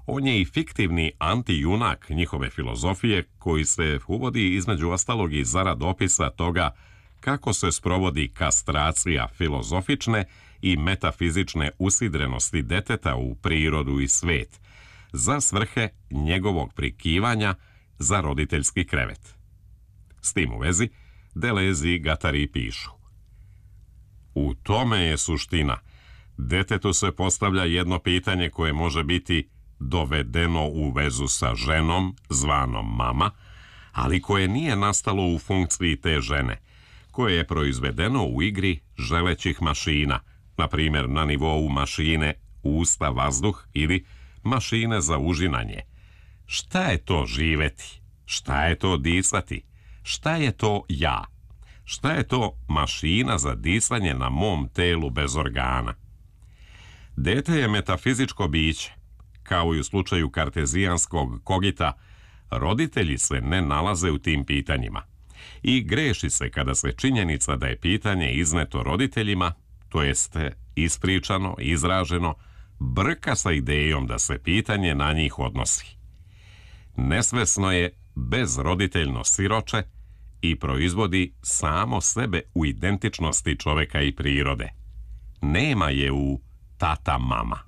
On je i fiktivni antijunak njihove filozofije koji se uvodi između ostalog i zarad opisa toga kako se sprovodi kastracija filozofične i metafizične usidrenosti deteta u prirodu i svet, za svrhe njegovog prikivanja za roditeljski krevet. S tim u vezi, Deleuze i Guattari pišu: u tome je suština. Detetu se postavlja jedno pitanje koje može biti dovedeno u vezu sa ženom, zvanom mama, ali koje nije nastalo u funkciji te žene, koje je proizvedeno u igri želećih mašina, na primjer na nivou mašine usta vazduh ili mašine za užinanje. Šta je to živeti? Šta je to disati? Šta je to ja? Šta je to mašina za disanje na mom telu bez organa? Dete je metafizičko biće. Kao i u slučaju kartezijanskog kogita, roditelji se ne nalaze u tim pitanjima. I greši se kada se činjenica da je pitanje izneto roditeljima, to jeste ispričano, izraženo, brka sa idejom da se pitanje na njih odnosi. Nesvesno je bezroditeljno siroče i proizvodi samo sebe u identičnosti čoveka i prirode. Nema je u tata-mama.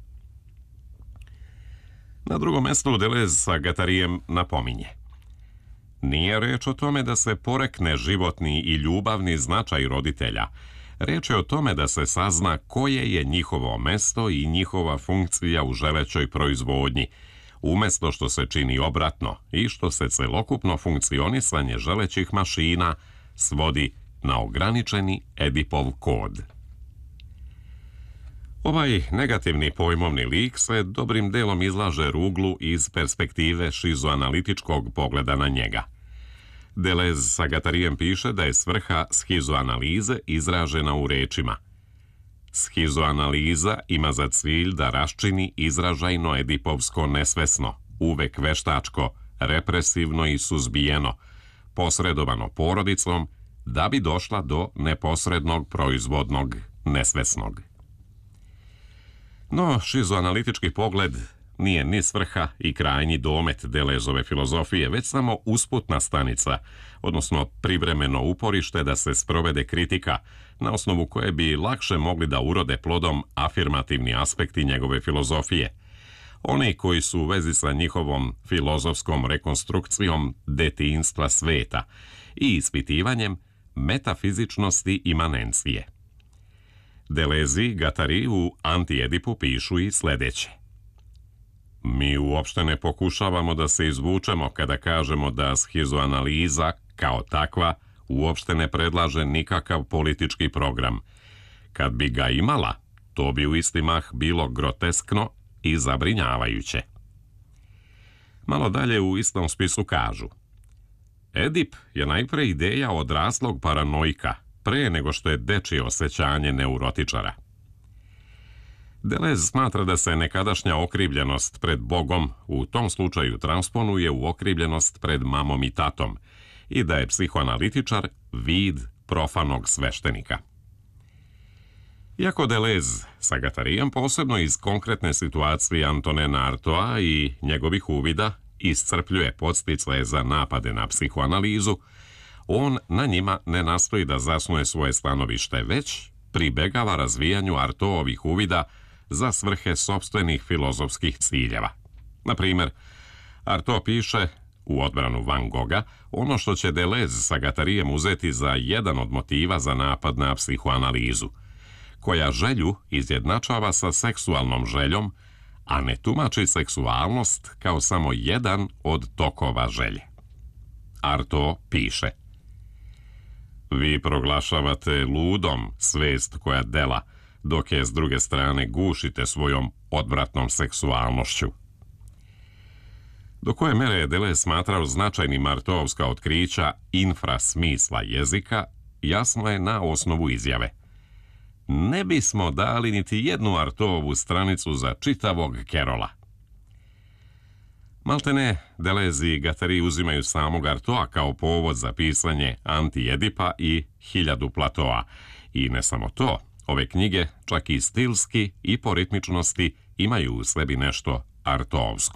Na drugom mjestu Deleuze sa Guattarijem napominje: nije reč o tome da se porekne životni i ljubavni značaj roditelja. Reč je o tome da se sazna koje je njihovo mesto i njihova funkcija u želećoj proizvodnji, umjesto što se čini obratno i što se celokupno funkcionisanje želećih mašina svodi na ograničeni Edipov kod. Ovaj negativni pojmovni lik se dobrim delom izlaže ruglu iz perspektive šizoanalitičkog pogleda na njega. Deleuze sa Guattarijem piše da je svrha schizoanalize izražena u rečima: schizoanaliza ima za cilj da raščini izražajno edipovsko nesvesno, uvek veštačko, represivno i suzbijeno, posredovano porodicom, da bi došla do neposrednog proizvodnog nesvesnog. No, šizoanalitički pogled nije ni svrha i krajnji domet Deleuzove filozofije, već samo usputna stanica, odnosno privremeno uporište da se sprovede kritika, na osnovu koje bi lakše mogli da urode plodom afirmativni aspekti njegove filozofije. Oni koji su u vezi sa njihovom filozofskom rekonstrukcijom detinjstva sveta i ispitivanjem metafizičnosti imanencije. Deleuze i Guattari u Anti-Edipu pišu i sljedeće: mi uopšte ne pokušavamo da se izvučemo kada kažemo da schizoanaliza, kao takva, uopšte ne predlaže nikakav politički program. Kad bi ga imala, to bi u isti mah bilo groteskno i zabrinjavajuće. Malo dalje u istom spisu kažu: Edip je najpre ideja odraslog paranoika, pre nego što je dečije osjećanje neurotičara. Deleuze smatra da se nekadašnja okrivljenost pred Bogom u tom slučaju transponuje u okrivljenost pred mamom i tatom i da je psihoanalitičar vid profanog sveštenika. Iako Deleuze sa Guattarijem posebno iz konkretne situacije Antonena Artaud'a i njegovih uvida iscrpljuje podsticaje za napade na psihoanalizu, on na njima ne nastoji da zasnuje svoje stanovište, već pribegava razvijanju Artaud'ovih uvida za svrhe sopstvenih filozofskih ciljeva. Na primjer, Artaud piše u odbranu Van Gogha ono što će Deleuze sa Guattarijem uzeti za jedan od motiva za napad na psihoanalizu, koja želju izjednačava sa seksualnom željom, a ne tumači seksualnost kao samo jedan od tokova želje. Artaud piše: vi proglašavate ludom svest koja dela, dok je s druge strane gušite svojom odvratnom seksualnošću. Do koje mere je Deleuze smatrao značajnim Artaudovska otkrića infrasmisla jezika, jasno je na osnovu izjave: ne bismo dali niti jednu Artaudovu stranicu za čitavog Kerola. Maltene, Deleuze i Guattari uzimaju samog Artaud'a kao povod za pisanje Anti-Edipa i 1000 Platoa. I ne samo to, ove knjige, čak i stilski i po ritmičnosti, imaju u sebi nešto Artaudovsko.